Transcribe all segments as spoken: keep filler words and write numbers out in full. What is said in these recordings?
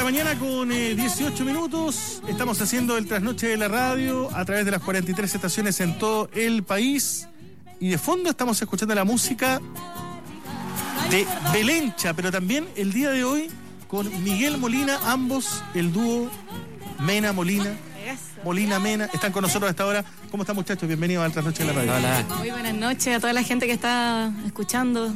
mañana con eh, dieciocho minutos. Estamos haciendo el trasnoche de la radio a través de las cuarenta y tres estaciones en todo el país. Y de fondo estamos escuchando la música de Belencha, pero también el día de hoy con Miguel Molina, ambos el dúo Mena Molina. Molina Mena, están con nosotros a esta hora. ¿Cómo están, muchachos? Bienvenidos al trasnoche de la radio. Hola. Muy buenas noches a toda la gente que está escuchando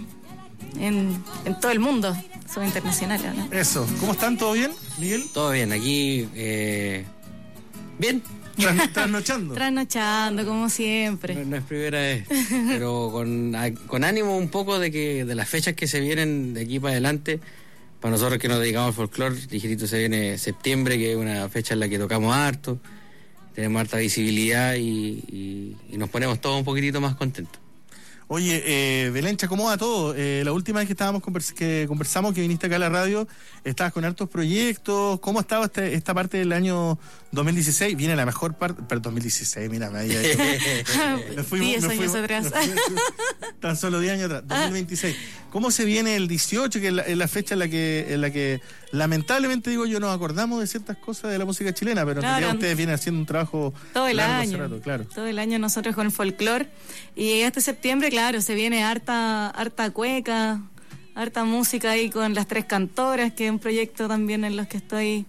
en, en todo el mundo. Son internacionales, ¿no? Eso. ¿Cómo están? ¿Todo bien, Miguel? Todo bien, aquí eh, bien. Tras, trasnochando. Trasnochando, como siempre. No, no es primera vez, pero con, con ánimo un poco de que de las fechas que se vienen de aquí para adelante. Para nosotros que nos dedicamos al folclore, ligerito se viene septiembre, que es una fecha en la que tocamos harto, tenemos harta visibilidad y, y, y nos ponemos todos un poquitito más contentos. Oye, eh, Belencha, ¿cómo va todo? Eh, la última vez que estábamos convers- que conversamos, que viniste acá a la radio, estabas con hartos proyectos. ¿Cómo estaba este, esta parte del año dos mil dieciséis? Viene la mejor parte, pero dos mil dieciséis, mira, me había hecho. me fui, diez me años fui, atrás. Me fui, tan solo diez años atrás, dos mil veintiséis. ¿Cómo se viene el dieciocho, que es la, es la fecha en la que en la que lamentablemente, digo yo, nos acordamos de ciertas cosas de la música chilena, pero en Claro, realidad ustedes vienen haciendo un trabajo todo el largo año, hace rato, claro. todo el año nosotros con el folclore. Y este septiembre, claro, se viene harta, harta cueca, harta música ahí con las tres cantoras, que es un proyecto también en los que estoy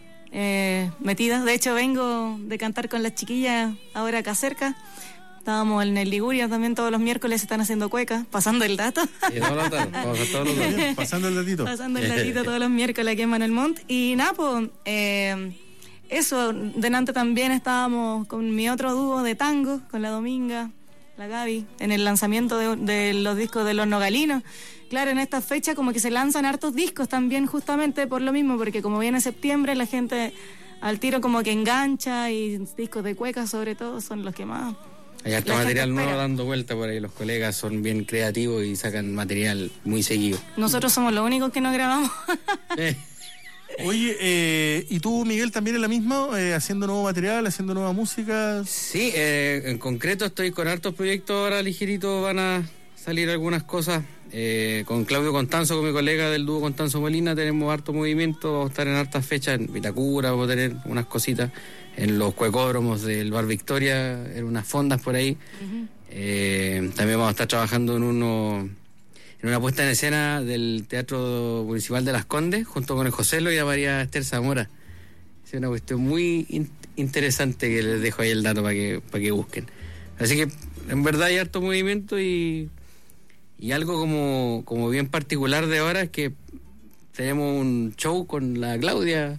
eh, metida. De hecho, vengo de cantar con las chiquillas ahora acá cerca. Estábamos en el Liguria también, todos los miércoles están haciendo cuecas, pasando el dato. Sí, todos los datos, todos, todos los datos. Bien, pasando el datito. Pasando el datito todos los miércoles aquí en Manuel Montt. Y nada, pues, eh, eso, delante también estábamos con mi otro dúo de tango, con la Dominga, la Gaby, en el lanzamiento de, de los discos de Los Nogalinos. Claro, en esta fecha como que se lanzan hartos discos también, justamente por lo mismo, porque como viene septiembre, la gente al tiro como que engancha, y discos de cuecas sobre todo son los que más... Hay harto material nuevo dando vuelta por ahí, los colegas son bien creativos y sacan material muy seguido. Nosotros somos los únicos que no grabamos. Eh. Oye, eh, ¿y tú, Miguel, también en la misma, eh, haciendo nuevo material, haciendo nueva música? Sí, eh, en concreto estoy con hartos proyectos ahora, ligerito van a salir algunas cosas. Eh, con Claudio Constanzo, con mi colega del dúo Constanzo Molina, tenemos harto movimiento, vamos a estar en hartas fechas en Vitacura, vamos a tener unas cositas en los cuecódromos del Bar Victoria, en unas fondas por ahí. Uh-huh. Eh, también vamos a estar trabajando en uno en una puesta en escena del Teatro Municipal de Las Condes, junto con el Joselo y la María Esther Zamora. Es una cuestión muy in- interesante que les dejo ahí el dato para que, para que busquen. Así que en verdad hay harto movimiento y, y algo como, como bien particular de ahora es que tenemos un show con la Claudia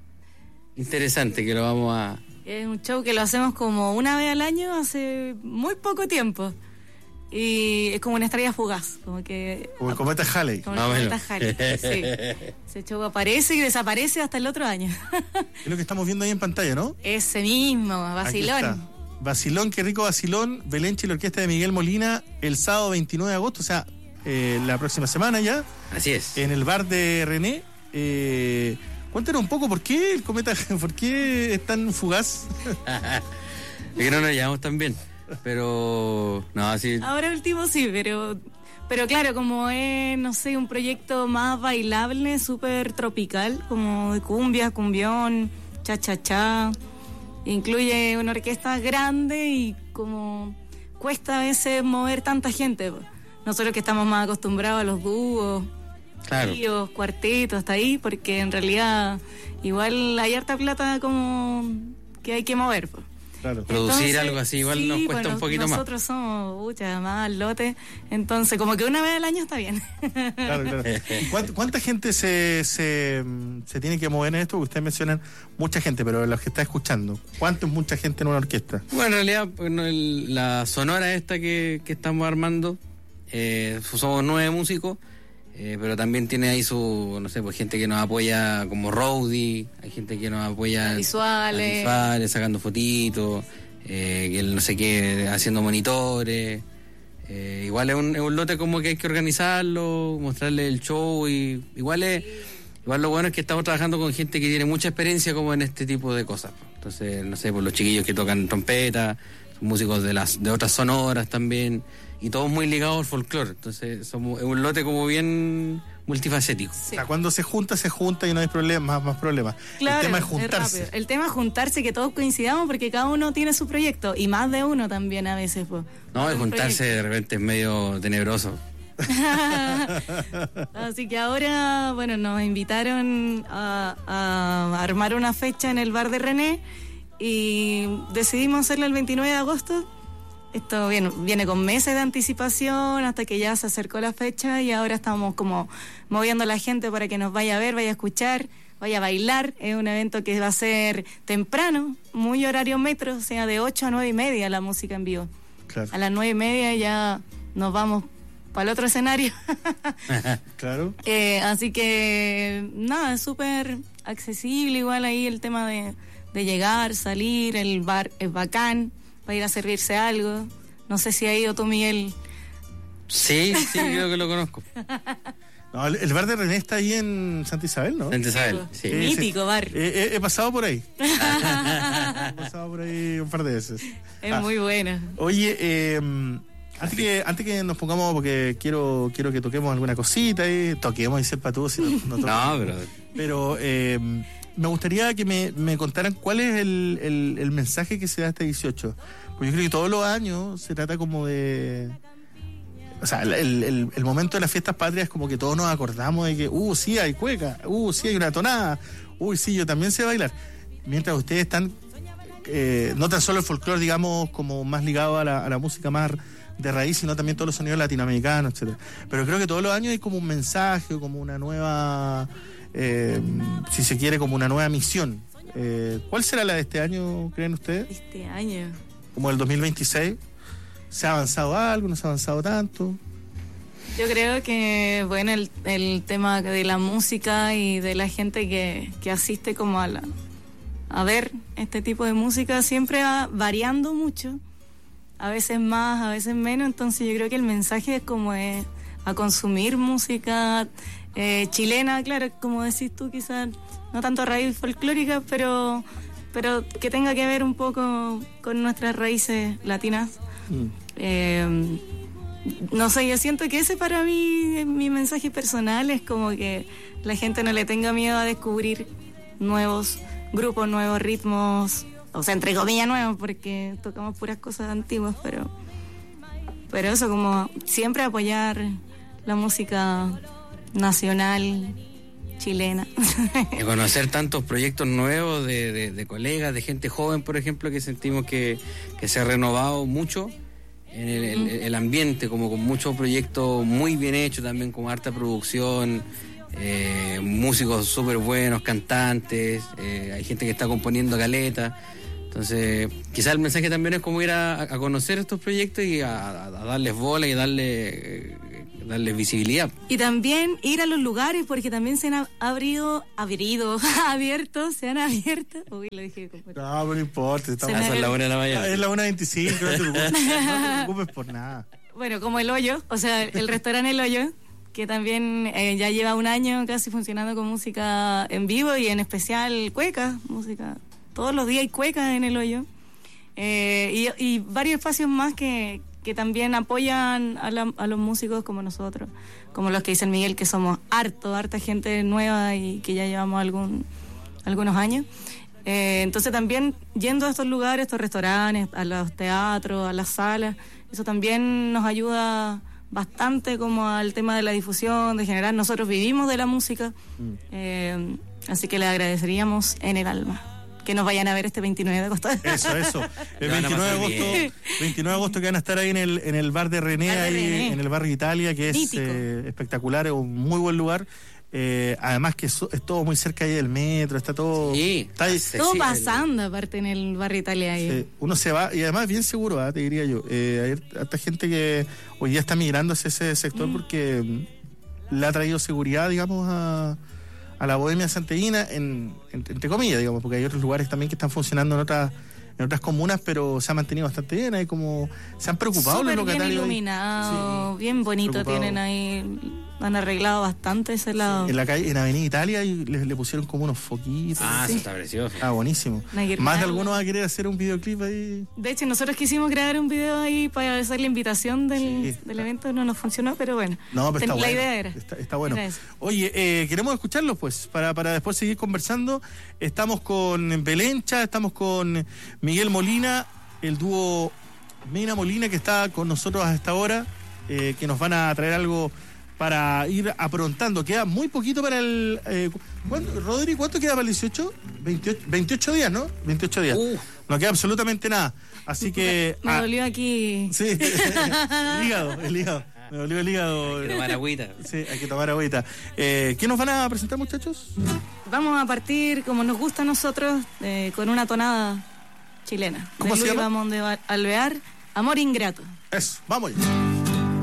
interesante que lo vamos a... Es un show que lo hacemos como una vez al año hace muy poco tiempo. Y es como una estrella fugaz, como que... Como el cometa Halley. Como el cometa Halley, sí. Ese show aparece y desaparece hasta el otro año. Es lo que estamos viendo ahí en pantalla, ¿no? Ese mismo, vacilón. Vacilón, qué rico vacilón. Belencha y la orquesta de Miguel Molina, el sábado veintinueve de agosto, o sea, eh, la próxima semana ya. Así es. En el bar de René. Eh, cuéntanos un poco, ¿por qué el cometa, por qué es tan fugaz? Es que no nos llevamos tan bien. Pero no, así. Ahora último sí, pero pero claro, como es, no sé, un proyecto más bailable, súper tropical, como de cumbia, cumbión, cha cha cha. Incluye una orquesta grande y como cuesta a veces mover tanta gente. Nosotros que estamos más acostumbrados a los dúos, claro, tríos, cuartetos, hasta ahí, porque en realidad igual hay harta plata como que hay que mover, pues. Claro. Producir Entonces, algo así igual sí, nos cuesta bueno, un poquito nosotros más. Nosotros somos mucha más lote, entonces como que una vez al año está bien. Claro, claro. ¿Cuánta, cuánta gente se, se, se tiene que mover en esto? Porque ustedes mencionan mucha gente, pero los que está escuchando, ¿cuánto es mucha gente en una orquesta? Bueno, en realidad, bueno, el, la sonora esta que, que estamos armando, eh, somos nueve músicos, eh, pero también tiene ahí su, no sé, pues gente que nos apoya como roadie, hay gente que nos apoya visuales, visuales sacando fotitos, eh, que no sé qué, haciendo monitores. Eh, igual es un, es un lote como que hay que organizarlo, mostrarle el show, y igual es, igual lo bueno es que estamos trabajando con gente que tiene mucha experiencia como en este tipo de cosas. Entonces, no sé, pues los chiquillos que tocan trompeta, músicos de las de otras sonoras también, y todos muy ligados al folclore. Entonces somos es un lote como bien multifacético. Sí. O sea, cuando se junta, se junta y no hay problema, más, más problemas. Claro, el tema es es juntarse. rápido. El tema es juntarse, que todos coincidamos, porque cada uno tiene su proyecto, y más de uno también a veces. Pues. No, Más de de un juntarse de repente es medio tenebroso. Así que ahora, bueno, nos invitaron a, a armar una fecha en el bar de René y decidimos hacerlo el veintinueve de agosto. Esto viene, viene con meses de anticipación hasta que ya se acercó la fecha, y ahora estamos como moviendo a la gente para que nos vaya a ver, vaya a escuchar, vaya a bailar. Es un evento que va a ser temprano, muy horario metro, o sea, de ocho a nueve y media la música en vivo. Claro. A las nueve y media ya nos vamos para el otro escenario. Claro. Eh, así que nada, es súper accesible igual ahí el tema de, de llegar, salir, el bar es bacán para ir a servirse algo. No sé si ha ido tú, Miguel. Sí, sí, creo que lo conozco. No, el, el bar de René está ahí en Santa Isabel, ¿no? Santa Isabel, sí. Sí, Mítico sí. bar. Eh, eh, he pasado por ahí. He pasado por ahí un par de veces. Es Ah, muy buena. Oye, eh, antes que antes que nos pongamos, porque quiero quiero que toquemos alguna cosita, eh, toquemos, dice el Patú, si no, no, No, pero Pero eh, me gustaría que me, me contaran cuál es el, el, el mensaje que se da este dieciocho. Porque yo creo que todos los años se trata como de... O sea, el, el, el momento de las fiestas patrias es como que todos nos acordamos de que, uh, sí hay cueca, uh, sí hay una tonada, uy, sí, yo también sé bailar. Mientras ustedes están, eh, no tan solo el folclore, digamos, como más ligado a la, a la música más de raíz, sino también todos los sonidos latinoamericanos, etcétera. Pero creo que todos los años hay como un mensaje, como una nueva, eh, si se quiere, como una nueva misión. Eh, ¿Cuál será la de este año, creen ustedes? Este año. Como el dos mil veintiséis. ¿Se ha avanzado algo? ¿No se ha avanzado tanto? Yo creo que, bueno, el, el tema de la música y de la gente que, que asiste como a, la, a ver este tipo de música siempre va variando mucho, a veces más, a veces menos. Entonces yo creo que el mensaje es como es a consumir música eh, chilena, claro, como decís tú, quizás no tanto raíz folclórica, pero, pero que tenga que ver un poco con nuestras raíces latinas. Mm. Eh, no sé, yo siento que ese para mí, mi mensaje personal, es como que la gente no le tenga miedo a descubrir nuevos grupos, nuevos ritmos, o sea, entre comillas nuevos, porque tocamos puras cosas antiguas, pero pero eso, como siempre apoyar la música nacional chilena. Y conocer tantos proyectos nuevos de, de, de colegas, de gente joven, por ejemplo, que sentimos que, que se ha renovado mucho en el, el, el ambiente, como con muchos proyectos muy bien hechos también, con harta producción, eh, músicos súper buenos, cantantes, eh, hay gente que está componiendo caleta. Entonces, quizás el mensaje también es como ir a, a conocer estos proyectos y a, a darles bola y darle, eh, darles visibilidad. Y también ir a los lugares, porque también se han abrido, abrido, abierto, se han abierto. Uy, lo dije como... No, pero no importa. Estamos... Se me- Eso es la una de la mañana. Es la una veinticinco, no te preocupes, no te preocupes por nada. Bueno, como El Hoyo, o sea, el restaurante El Hoyo, que también eh, ya lleva un año casi funcionando con música en vivo y en especial cueca, música. Todos los días hay cueca en El Hoyo. Eh, y, y varios espacios más que, que también apoyan a, la, a los músicos como nosotros, como los que dice el Miguel, que somos harto, harta gente nueva y que ya llevamos algún, algunos años. Eh, entonces también yendo a estos lugares, estos restaurantes, a los teatros, a las salas, eso también nos ayuda bastante como al tema de la difusión, de generar. Nosotros vivimos de la música, Mm. eh, así que le agradeceríamos en el alma que nos vayan a ver este veintinueve de agosto. Eso, eso. El Lo van a veintinueve de pasar agosto, bien. veintinueve de agosto que van a estar ahí en el, en el bar de René, Bar de ahí René. en el barrio Italia, que es Mítico. eh, espectacular, es un muy buen lugar. Eh, además que es, es todo muy cerca ahí del metro, está todo... Sí, está ahí- sí, Todo sí, pasando aparte en el barrio Italia ahí. Sí, uno se va, y además bien seguro, ¿ah? Te diría yo. Eh, hay harta gente que hoy día está migrando hacia ese sector Mm. porque mm, le ha traído seguridad, digamos, a, a la bohemia santiaguina, en, en- entre comillas, digamos, porque hay otros lugares también que están funcionando en otras en otras comunas, pero se ha mantenido bastante bien. Hay como se han preocupado Súper los bien locatarios ahí. iluminado, Sí, bien bonito preocupado. tienen ahí han arreglado bastante ese lado. En la calle, en Avenida Italia, y le, le pusieron como unos foquitos. Ah, Sí. sí, está precioso. Ah, buenísimo. Una guirnalda. Más de alguno va a querer hacer un videoclip ahí. De hecho, nosotros quisimos grabar un video ahí para hacer la invitación del, Sí. del evento, no nos funcionó, pero bueno. No, pero está la bueno. idea era. Está, está bueno. Era eso. Oye, eh, queremos escucharlos, pues, para, para después seguir conversando. Estamos con Belencha, estamos con Miguel Molina, el dúo Mena Molina, que está con nosotros a esta hora, eh, que nos van a traer algo para ir aprontando. Queda muy poquito para el... Eh, ¿cuánto, Rodri, ¿cuánto queda para el dieciocho? veintiocho, veintiocho días, ¿no? veintiocho días. Uh. No queda absolutamente nada. Así que... Me ah, dolió aquí. sí, el hígado, el hígado. Me dolió el hígado. Tomar agüita. Sí, hay que tomar agüita. Eh, ¿Qué nos van a presentar, muchachos? Vamos a partir, como nos gusta a nosotros, eh, con una tonada chilena. ¿Cómo de se Luis llama? Vamón de Alvear, Amor Ingrato. Eso, vamos ya.